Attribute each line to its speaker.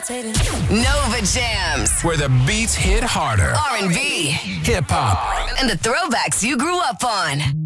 Speaker 1: Nova Jams.
Speaker 2: Where the beats hit harder.
Speaker 1: R&B.
Speaker 2: Hip hop.
Speaker 1: And the throwbacks you grew up on.